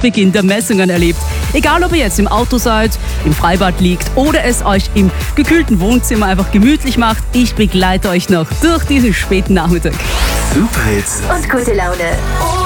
Beginn der Messungen erlebt. Egal, ob ihr jetzt im Auto seid, im Freibad liegt oder es euch im gekühlten Wohnzimmer einfach gemütlich macht, ich begleite euch noch durch diesen späten Nachmittag. Superhits und gute Laune.